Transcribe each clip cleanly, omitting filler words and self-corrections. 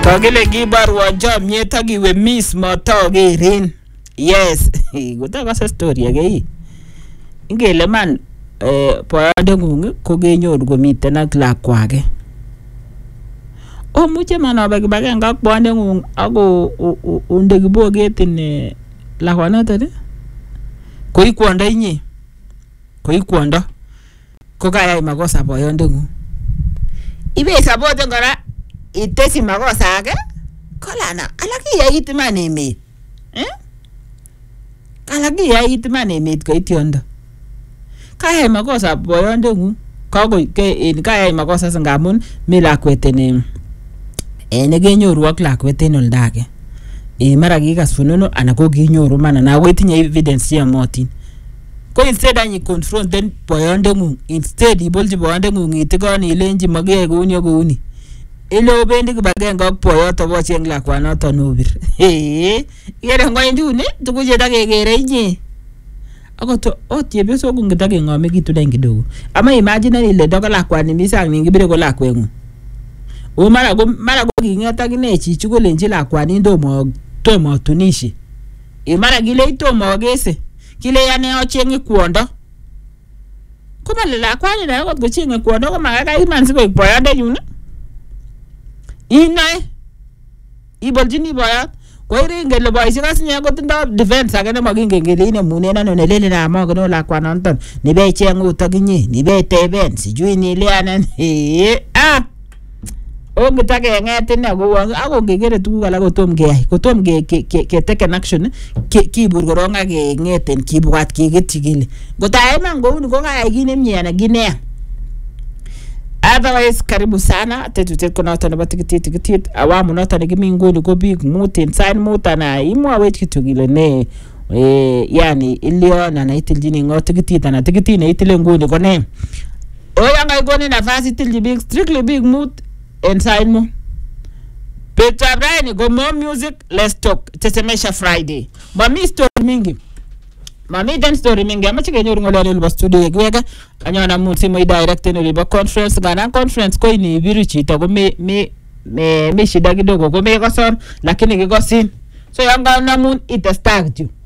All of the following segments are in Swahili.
Kagile gibarwa chomyet akiwe miss motogerin. Yes, kutaka story age. Ingele man boyondengung ko kenyoru komiten ak lakwake. Muche man abakibaken ak boyondengung ako unde kiboget in lakwanoto koi kwondo inye. Koi kwondo ko kayai makosa boyondengung. Ibe saboten kora itesi makosa ake kolana alaki yait man emet. Alaki yait man emet ko itiondo. Kayai makosa boyondengung kayai makosa ngamun mi lakwet nekenyoru ak lakwet en oldake. Mara kikas funono ana ko kinyoru mana na wetinye evidence cheyomotin. Ko instead anyi confronten boyondengung, instead ibolji boyondengung itikoni ilenji magiyai kouni kouni. Ile obendi kibagen ak boyoto bocheng lakwanoto nobir. Yere ngoinduni tukuje takekere inye. Akoto chepyoso kungitake ngomekitu den kidogo. Ama imagine ile dogo lakwani misang ningibire ko lakwengu. Mara ko kingeta kine chichi kolenji lakwani tomo tunishi. Mara kile itomo gese. Kile yane ochenge kwondo. Kuma le lakwani na ko chenge kwondo ko makaka iman siko boyonde yun. Inae iboljini boyot ko iringele boyisi kasinye ko tindo defense age nemagingen kele ine munena no nelele na mo kono lakwanonton ni be chengu toginye ni be teben sijui ni leanan ngitake ngete ne go ako ngegere tuguk alak kotom ke take action kibur koronga ke ngeten kibwat kegetyi kele ngotae man ngouni ko kaya kine myana ginea. Otherwise karibu sana tetutet konoto nebo tikitit awamu noto nekimi nguni ko big mutin sign mutana imwawech kityo kile ne yani iliona na itiljini ngo tikitit ana tikitit ne itile nguni ko ne oyanga igoni nafasi itilji big strictly big mood and sign mo Peter Brian go more music let's talk tetemesha Friday mami story mingi Mami den story mingi amache kenyoru ngolole libo studio yekweka anyona mutsi mo direct no libo conference gana conference ko ini biru chito ko me shida kidogo ko me koson lakini kikosin so yanga namun itestag you.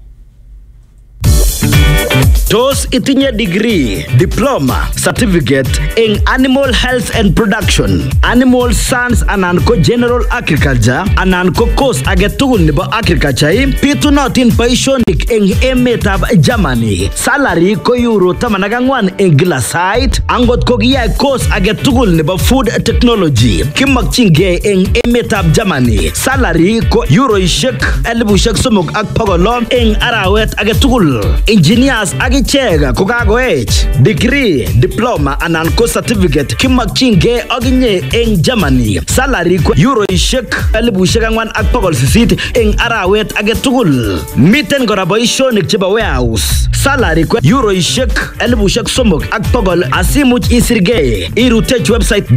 Tos itinye degree, diploma, certificate in animal health and production, animal science anan ko general agriculture anan ko course age tugul nebo agriculture pitunotin boisionik eng emetab Germany. Salary ko euro 14 eng kila site. Angot ko kiyai course age tugul nebo food technology kimakchingei eng emetab Germany. Salary ko euroishek 3,500 eng arawet age tugul. Engineers akichega ko kagoech degree, diploma anan ko certificate kimakchingei aginye eng Germany. Salary ko euroishek 4,800 eng arawet age tugul. Miten kora boisionik chebo warehouse. Salary ko euroishek 3,300 asimuch isirgei. Irutech website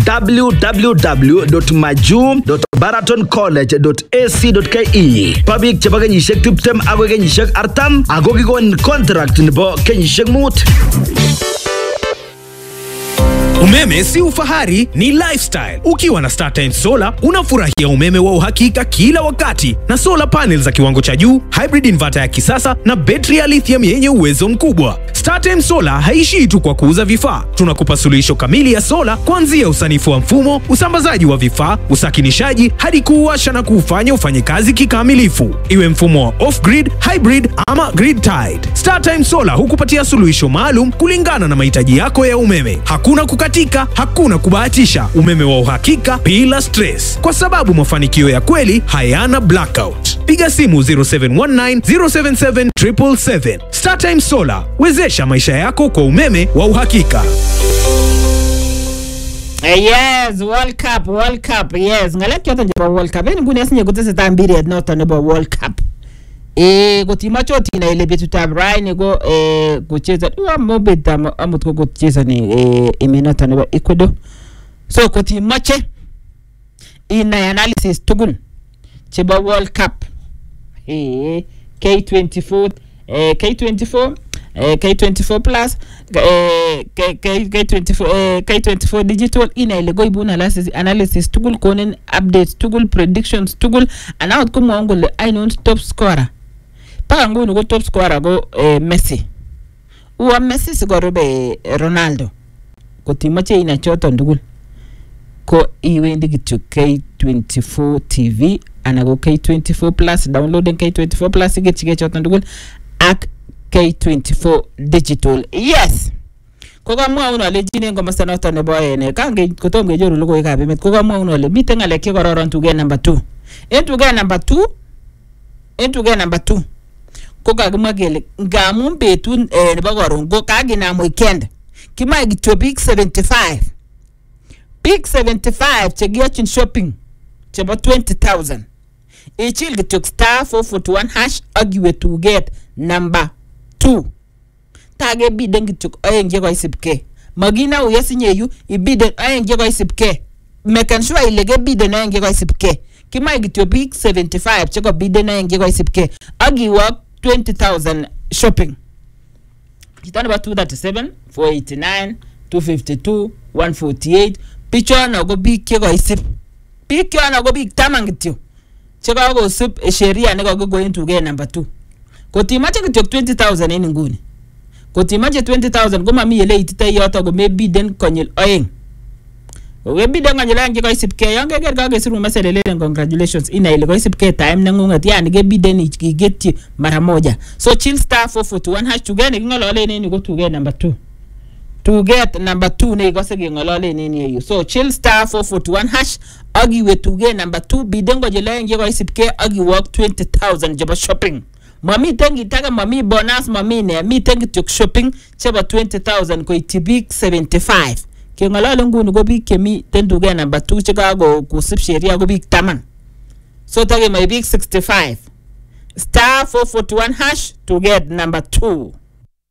www.maju.baratoncollege.ac.ke. Public chebo kenyishek 20 agoi kenyishek 40 ako kikon contract nebo kenyishek 5. Umeme si ufahari, ni lifestyle. Ukiwa na StarTimes Solar, unafurahia umeme wa uhakika kila wakati na solar panels za kiwango cha juu, hybrid inverter ya kisasa na betri ya lithium yenye uwezo mkubwa. StarTimes Solar haishii tu kwa kuuza vifaa. Tunakupa suluhisho kamili ya solar kuanzia usanifu wa mfumo, usambazaji wa vifaa, usakinishaji hadi kuuwasha na kuufanya ufanye kazi kikamilifu. Iwe mfumo wa off-grid, hybrid ama grid tied. StarTimes Solar hukupatia suluhisho maalum kulingana na mahitaji yako ya umeme. Hakuna kukatika, hakuna kubahatisha. Umeme wa uhakika bila stress. Kwa sababu mafanikio ya kweli hayana blackout. Piga simu 0719 077 777. StarTimes Solar, wezesha maisha yako kwa umeme wa uhakika. Yes, World Cup, yes. Ngalek yote nebo World Cup. Nguni asinye kutese tambiri noto nebo World Cup. Kotimacho tina ile betutab Ryan go kucheza mobeta amut ko kucheza ni imenota nebo Ecuador. So kotimache ina analysis tugul chebo World Cup. K24 K24 plus K24 digital ina ile go ibun analysis tugul konen updates tugul predictions tugul anaut ko mongole ainon top scorer pa ngunu go top scorer go Messi uwa Messi sigorobe Ronaldo ko timoche ina choton tugul ko iwendi kityo K24 TV ana go K24 plus downloading K24 plus igetchige choton tugul ak K24 digital. Yes. Koga mwa uno le jine ngoma sana to ne boye ne kange kotomge joru logo ikabe met koga mwa uno le mite ngale ke kororon tuge number 2. Entuge number 2 koga gma gele ngamu betu ne bagoron go kagi na weekend kima gityo big 75 chegiyachin shopping chebo 20,000 ichil gityo star 441 hash agiwe to get number 2 tage biden gityo ayenge ko isipke magina uyasinye yu ibiden ayenge ko isipke mekan sure ilege biden ayenge ko isipke kima gityo big 75 chego biden ayenge ko isipke agiwa 20,000 shopping kitana ba 237 489 252 148 picho na go big ke go isip picho na go big tamangityo chego go sip sheria ne go into get number 2 kotimache kityo 20,000 eni nguni kotimache 20,000 goma mi yele itite yoto go maybe den konyil oyeng we biden konyil anje ko isipke yange ger ka gesiru meselele congratulations ina ile ko isipke time nangungat yani ge biden igeti mara moja so chill star 441 hash to get ngolole neni go to get number 2 to get number 2 ne go sege ngolole neni you so chill star 441 hash agi we to get number 2 biden go jele nje ko isipke agi work 20,000 job shopping mami tengi taka mami bonus mami ne mi tengi tuk shopping cheba 20,000 ko itibik 75 ke ngolole ngunu go big kemi tendu get number 2 chika go kusip sheria go big taman so tage my big 65 star 441 hash to get number 2